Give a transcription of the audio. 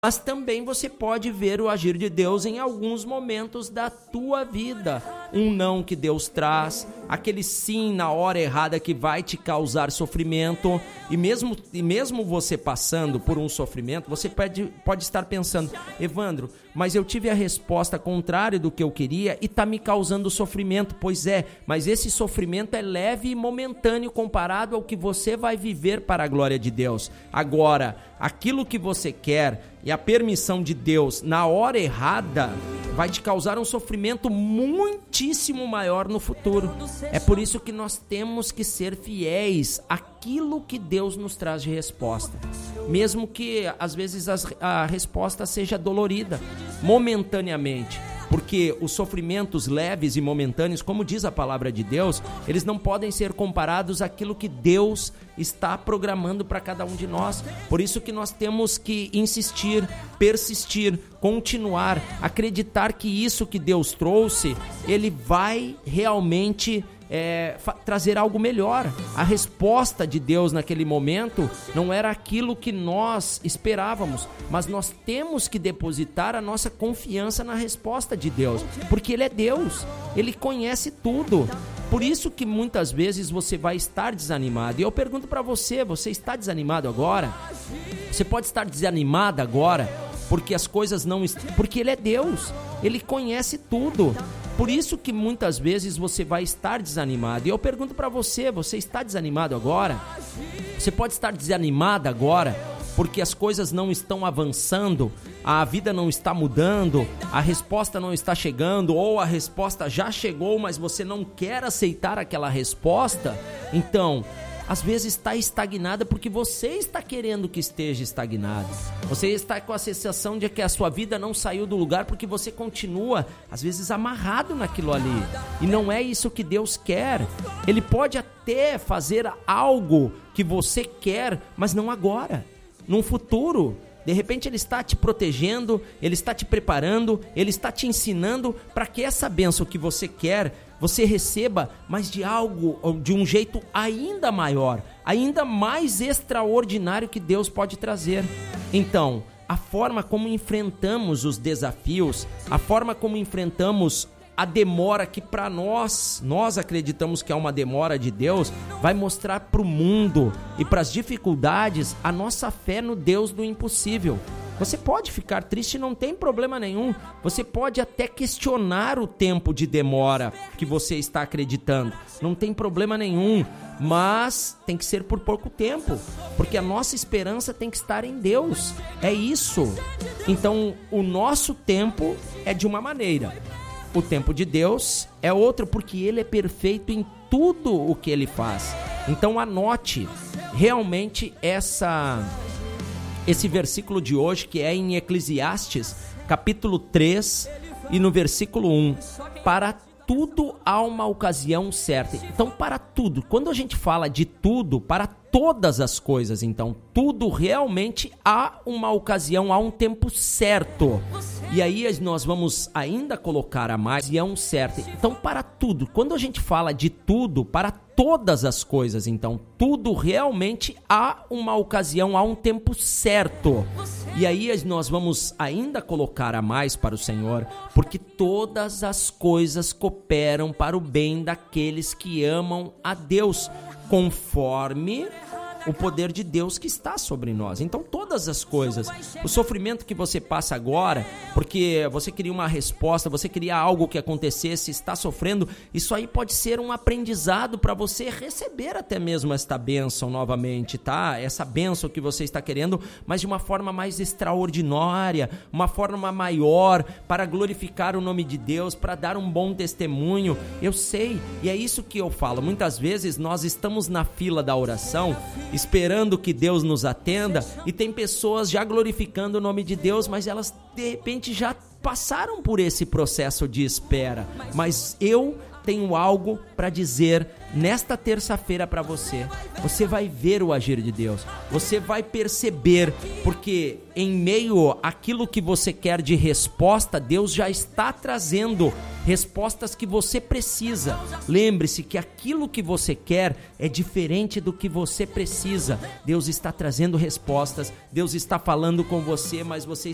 Mas também você pode ver o agir de Deus em alguns momentos da tua vida. Um não que Deus traz, aquele sim na hora errada que vai te causar sofrimento. E mesmo você passando por um sofrimento, você pode estar pensando: Evandro, mas eu tive a resposta contrária do que eu queria e está me causando sofrimento. Pois é, mas esse sofrimento é leve e momentâneo comparado ao que você vai viver para a glória de Deus. Agora, aquilo que você quer e a permissão de Deus na hora errada vai te causar um sofrimento muitíssimo maior no futuro. É por isso que nós temos que ser fiéis àquilo que Deus nos traz de resposta. Mesmo que às vezes a resposta seja dolorida, momentaneamente. Porque os sofrimentos leves e momentâneos, como diz a palavra de Deus, eles não podem ser comparados àquilo que Deus está programando para cada um de nós. Por isso que nós temos que insistir, persistir, continuar, acreditar que isso que Deus trouxe, Ele vai realmente trazer algo melhor. A resposta de Deus naquele momento não era aquilo que nós esperávamos, mas nós temos que depositar a nossa confiança na resposta de Deus, porque Ele é Deus, Ele conhece tudo. Por isso que muitas vezes você vai estar desanimado. E eu pergunto para você, você está desanimado agora? Você pode estar desanimada agora porque as coisas não... Porque Ele é Deus, Ele conhece tudo. Por isso que muitas vezes você vai estar desanimado. E eu pergunto para você, você está desanimado agora? Você pode estar desanimada agora porque as coisas não estão avançando, a vida não está mudando, a resposta não está chegando, ou a resposta já chegou, mas você não quer aceitar aquela resposta. Então, às vezes está estagnada porque você está querendo que esteja estagnado. Você está com a sensação de que a sua vida não saiu do lugar porque você continua, às vezes, amarrado naquilo ali. E não é isso que Deus quer. Ele pode até fazer algo que você quer, mas não agora. Num futuro. De repente Ele está te protegendo, Ele está te preparando, Ele está te ensinando para que essa bênção que você quer, você receba, mas de algo, de um jeito ainda maior, ainda mais extraordinário que Deus pode trazer. Então, a forma como enfrentamos os desafios, a forma como enfrentamos a demora que para nós acreditamos que é uma demora de Deus, vai mostrar para o mundo e para as dificuldades a nossa fé no Deus do impossível. Você pode ficar triste, não tem problema nenhum. Você pode até questionar o tempo de demora que você está acreditando. Não tem problema nenhum, mas tem que ser por pouco tempo, porque a nossa esperança tem que estar em Deus. É isso. Então, o nosso tempo é de uma maneira. O tempo de Deus é outro, porque Ele é perfeito em tudo o que Ele faz. Então anote realmente esse versículo de hoje, que é em Eclesiastes, capítulo 3, e no versículo 1. Para tudo há uma ocasião certa. Então, para tudo, quando a gente fala de tudo, para todas as coisas, então, tudo realmente há uma ocasião, há um tempo certo. E aí nós vamos ainda colocar a mais ocasião certa. Então, para tudo, quando a gente fala de tudo, para todas as coisas, então, tudo realmente há uma ocasião, há um tempo certo. E aí nós vamos ainda colocar a mais para o Senhor, porque todas as coisas cooperam para o bem daqueles que amam a Deus, conforme o poder de Deus que está sobre nós. Então todas as coisas, o sofrimento que você passa agora, porque você queria uma resposta, você queria algo que acontecesse, está sofrendo, isso aí pode ser um aprendizado para você receber até mesmo esta bênção novamente, tá? Essa bênção que você está querendo, mas de uma forma mais extraordinária, uma forma maior, para glorificar o nome de Deus, para dar um bom testemunho. Eu sei, e é isso que eu falo, muitas vezes nós estamos na fila da oração, esperando que Deus nos atenda, e tem pessoas já glorificando o nome de Deus, mas elas de repente já passaram por esse processo de espera. Mas eu tenho algo para dizer nesta terça-feira para você. Você vai ver o agir de Deus, você vai perceber, porque em meio àquilo que você quer de resposta, Deus já está trazendo respostas que você precisa. Lembre-se que aquilo que você quer é diferente do que você precisa. Deus está trazendo respostas, Deus está falando com você, mas você